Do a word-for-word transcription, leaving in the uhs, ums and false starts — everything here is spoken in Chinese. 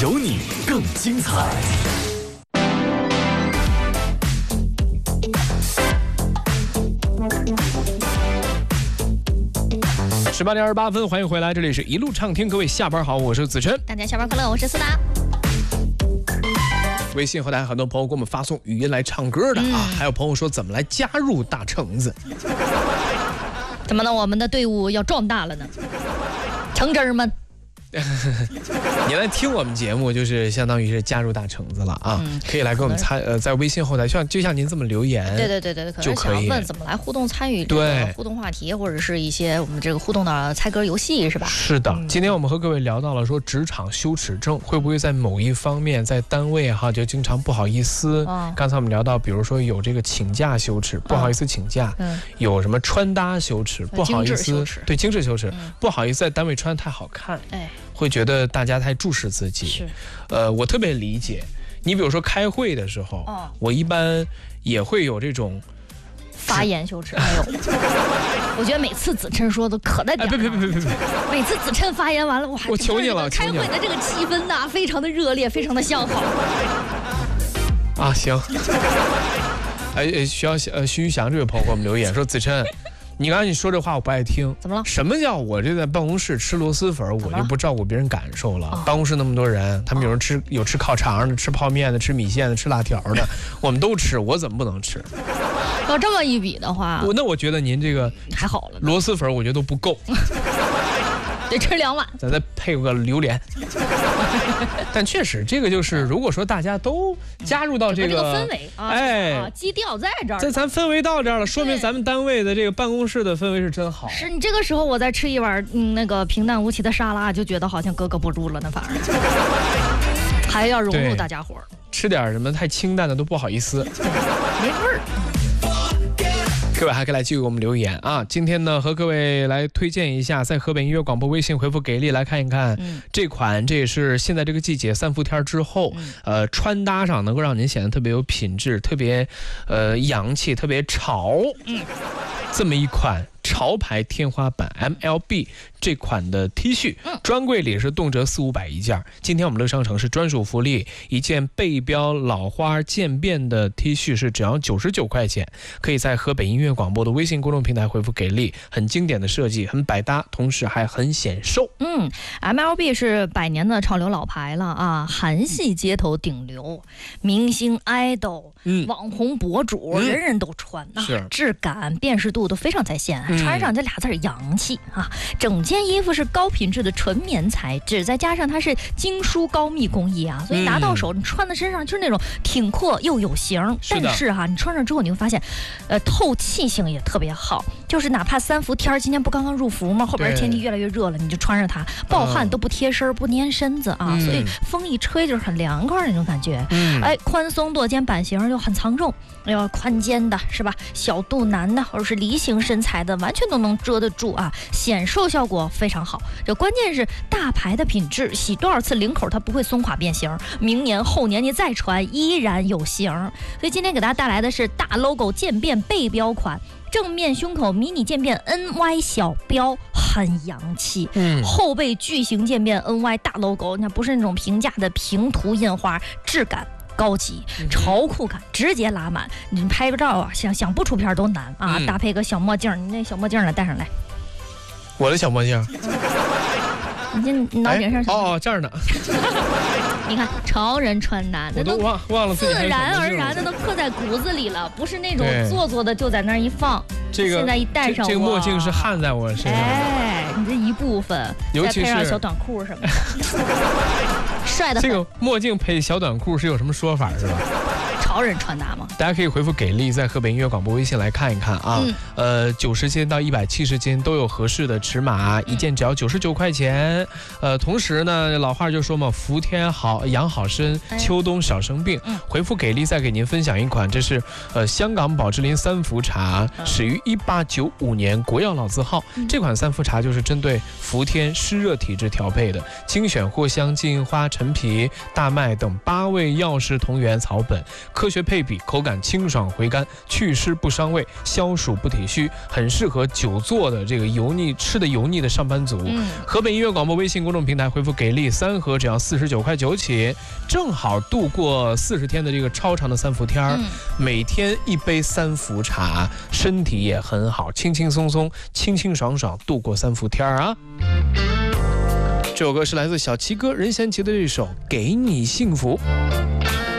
有你更精彩。 十八点二十八分，欢迎回来，这里是一路畅听，各位下班好，我是子琛。 大家下班快乐，我是思达。 微信后台很多朋友给我们发送语音来唱歌的啊， 嗯、 还有朋友说怎么来加入大橙子？ 怎么呢？我们的队伍要壮大了呢？橙汁们。 你来听我们节目，就是相当于是加入大橙子了啊！嗯、可以来给我们参呃，在微信后台，像就像您这么留言， 对对对对，可能想问怎么来互动参与这个互动话题，或者是一些我们这个互动的猜歌游戏，是吧？ 是的，嗯、今天我们和各位聊到了说职场羞耻症会不会在某一方面在单位哈就经常不好意思。哦、刚才我们聊到，比如说有这个请假羞耻，不好意思请假；嗯、有什么穿搭羞耻，不好意思，对精致羞耻，嗯、不好意思在单位穿得太好看。哎。会觉得大家太注视自己，是，呃，我特别理解。你比如说开会的时候，哦、我一般也会有这种发言羞耻。哎呦，我觉得每次子琛说的可带点儿。 别别别别别别！ 每次子琛发言完了，哇， 我求你了， 开会的这个气氛呐，非常的热烈，非常的向好。 啊，行。哎，徐耀呃徐玉祥这位朋友给我们留言说，子琛。你刚才你说这话我不爱听， 怎么了？ 什么叫我这在办公室吃螺蛳粉，我就不照顾别人感受了？哦、办公室那么多人，他们有人吃有吃烤肠的，吃泡面的，吃米线的，吃辣条的，我们都吃，我怎么不能吃？ 要这么一比的话， 我那我觉得您这个还好了， 螺蛳粉我觉得都不够。 得吃两碗， 咱再配个榴莲。但确实，这个就是，如果说大家都加入到这个、 这个氛围啊，哎、啊，基调在这儿， 在咱氛围到这儿了，说明咱们单位的这个办公室的氛围是真好。 是你这个时候，我再吃一碗嗯那个平淡无奇的沙拉，就觉得好像格格不入了呢，反而还要融入大家伙儿。 吃点什么太清淡的都不好意思， 没味儿。 各位还可以来继续给我们留言啊！今天呢，和各位来推荐一下，在河北音乐广播微信回复给力来看一看、嗯、这款，这也是现在这个季节三伏天之后，嗯、呃，穿搭上能够让您显得特别有品质，特别呃洋气，特别潮，嗯，这么一款潮牌天花板 M L B 这款的 T 恤，专柜里是动辄四五百一件。今天我们乐商城是专属福利，一件背标老花渐变的 T 恤是只要九十九块钱，可以在河北音乐广播的微信公众平台回复给力，很经典的设计，很百搭，同时还很显瘦。 嗯 ，M L B 是百年的潮流老牌了啊，韩系街头顶流，明星 idol，、嗯、网红博主，嗯、人人都穿，啊，质感辨识度都非常在线。穿上这俩字洋气啊！整件衣服是高品质的纯棉材质，再加上它是精梳高密工艺啊，所以拿到手你穿在身上就是那种挺阔又有型。但是哈、啊，你穿上之后你会发现，呃，透气性也特别好。就是哪怕三伏天，今天不刚刚入伏吗？后边天气越来越热了，你就穿上它，暴汗都不贴身不粘身子啊，嗯、所以风一吹就是很凉快那种感觉。嗯、哎，宽松落肩版型又很藏重，哎呦，宽肩的是吧？小肚腩的或者是梨形身材的。完全都能遮得住啊，显瘦效果非常好。这关键是大牌的品质，洗多少次领口它不会松垮变形，明年后年你再穿依然有型。所以今天给大家带来的是大 logo 渐变背标款，正面胸口迷你渐变 N Y 小标，很洋气。嗯，后背巨型渐变 N Y 大 logo， 那不是那种平价的平涂印花，质感高级，潮酷感直接拉满。你拍个照啊，想想不出片都难啊！嗯、搭配个小墨镜，你那小墨镜来戴上来。 我的小墨镜， 你这脑顶上、 哎、哦这样的。 你看潮人穿搭， 我都忘忘了自然而然的都刻在骨子里了，不是那种做作的就在那儿一放。这个现在一戴上， 这个墨镜是焊在我身上。 哎，你这一部分， 尤其是再配上小短裤什么的，帅的很。 这个墨镜配小短裤是有什么说法是吧？ 潮人穿搭吗？ 大家可以回复给力，在河北音乐广播微信来看一看啊。嗯、呃，九十斤到一百七十斤都有合适的尺码，一件只要九十九块钱。呃，同时呢，老话就说嘛，伏天好养好身，秋冬少生病。哎、回复给力，再给您分享一款，这是呃香港宝芝林三伏茶，始于一八九五年，国药老字号。嗯、这款三伏茶就是针对伏天湿热体质调配的，精选藿香、金银花、陈皮、大麦等八味药食同源草本。 科学配比，口感清爽回甘，祛湿不伤胃，消暑不体虚，很适合久坐的这个油腻吃的油腻的上班族。嗯、河北音乐广播微信公众平台回复给力三盒，只要四十九块九起，正好度过四十天的这个超长的三伏天儿。嗯、每天一杯三伏茶，身体也很好，轻轻松松、清清爽爽度过三伏天儿啊。这首歌是来自小齐哥任贤齐的这首《给你幸福》。